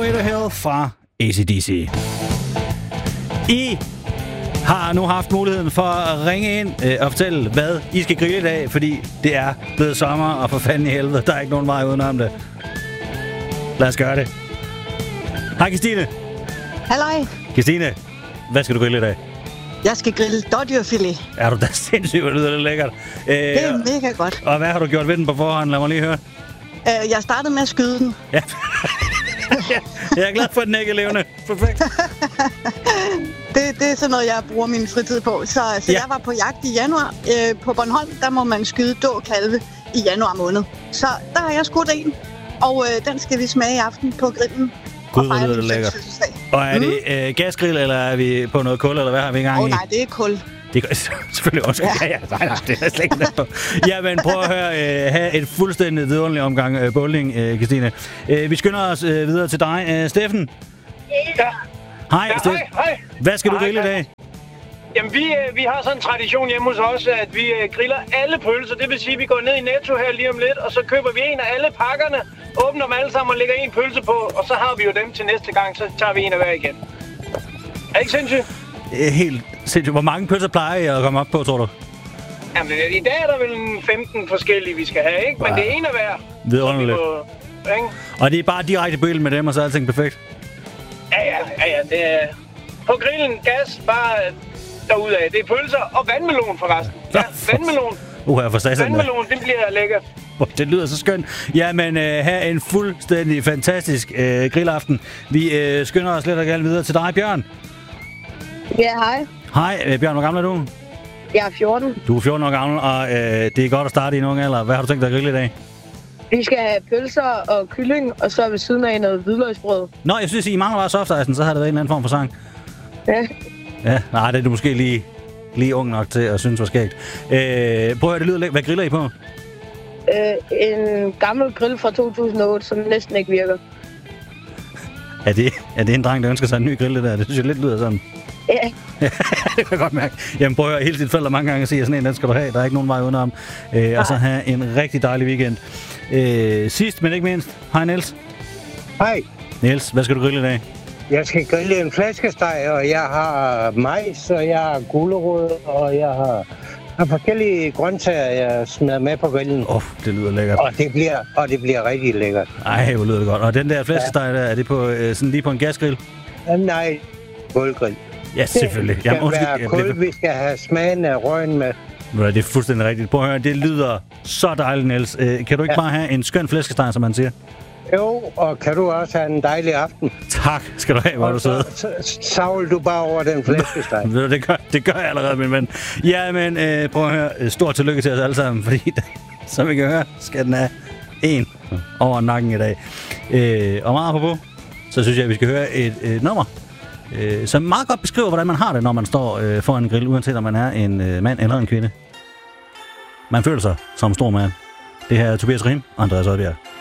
Stairway to Hell fra AC/DC. I har nu haft muligheden for at ringe ind og fortælle, hvad I skal grille i dag, fordi det er blevet sommer, og for fanden i helvede, der er ikke nogen vej udenom det. Lad os gøre det. Hej Christine. Halløj. Christine, hvad skal du grille i dag? Jeg skal grille dådyrfilet. Er du da sindssygt, hvor lyder det lækkert. Det er mega godt. Og hvad har du gjort ved den på forhånd? Lad mig lige høre. Jeg startede med at skyde den. Ja. Jeg er glad for, at den ikke er levende. Perfekt. Det er sådan noget, jeg bruger min fritid på. Så ja. Jeg var på jagt i januar. På Bornholm, der må man skyde dåkalve i januar måned. Så der har jeg skudt en, og den skal vi smage i aften på grillen. Gud, hvor lyder det lækkert. Og er det gasgrill, eller er vi på noget kul, eller hvad har vi i gang i? Nej, det er kul. Det er selvfølgelig også. Ja. Nej, det er slet ikke noget. Ja, men prøv at høre, have et fuldstændig vidunderlig omgang bowling, Christine. Vi skynder os videre til dig, Steffen. Ja. Hej, Steffen. Hej. Hvad skal du grille i dag? Jamen, vi har sådan en tradition hjemme hos os, at vi griller alle pølser. Det vil sige, at vi går ned i Netto her lige om lidt, og så køber vi en af alle pakkerne, åbner dem alle sammen og lægger en pølse på, og så har vi jo dem til næste gang, så tager vi en af hver igen. Er det ikke sindssygt? Helt sindssygt. Hvor mange pølser plejer I at komme op på, tror du? Jamen, i dag er der vel 15 forskellige, vi skal have, ikke? Men det er en af hver. Vidunderligt. Og det er bare direkte bøl med dem, og så er alting perfekt? Ja, det er... På grillen, gas, bare derudad. Det er pølser og vandmelon forresten. Ja, vandmelon. Jeg får stadig vandmelon, det bliver lækkert. Det lyder så skønt. Jamen, have en fuldstændig fantastisk grillaften. Vi skynder os lidt og gerne videre til dig, Bjørn. Ja, hej. Hej, Bjørn. Hvor gammel er du? Jeg er 14. Du er 14 år gammel, og det er godt at starte i en ung alder. Hvad har du tænkt dig at grille i dag? Vi skal have pølser og kylling, og så ved siden af noget hvidløgsbrød. Nå, jeg synes, I mangler bare softicen, så har det været en anden form for sang. Ja. Ja, nej, det er du måske lige ung nok til at synes var skægt. Prøv at høre, det lyder. Hvad griller I på? En gammel grill fra 2008, som næsten ikke virker. Er det en dreng, der ønsker sig en ny grill, det der? Det synes jeg lidt lyder sådan. Ja. Det kan jeg godt mærke. Jamen prøv at høre, hele dit forældre mange gange at sige, at sådan en, den skal du have. Der er ikke nogen vej udenom. Og så have en rigtig dejlig weekend. Sidst, men ikke mindst. Hej, Niels. Hej. Niels, hvad skal du grille i dag? Jeg skal grille en flæskesteg, og jeg har majs, og jeg har gulerod, og jeg har forskellige grøntsager, jeg smider med på grillen. Det lyder lækkert. Og det bliver rigtig lækkert. Ej, hvor lyder det godt. Og den der flæskesteg der, er det på, sådan lige på en gasgrill? Nej, kulgrill. Ja, selvfølgelig. Det skal være kul, vi skal have smagen af røgen med. Det er fuldstændig rigtigt. Prøv at høre, det lyder så dejligt, Niels. Kan du ikke bare have en skøn flæskesteg, som man siger? Jo, og kan du også have en dejlig aften? Tak skal du have, hvor du sidder. Savl du bare over den flæskesteg. Det gør jeg allerede, min ven. Ja, men prøv at høre. Stort tillykke til os alle sammen, fordi som I kan høre, skal den have en over nakken i dag. Og meget apropos, så synes jeg, at vi skal høre et nummer, som meget godt beskriver, hvordan man har det, når man står foran en grill, uanset om man er en mand eller en kvinde. Man føler sig som en stor mand. Det her er Tobias Rim og Andreas Oddbjerg.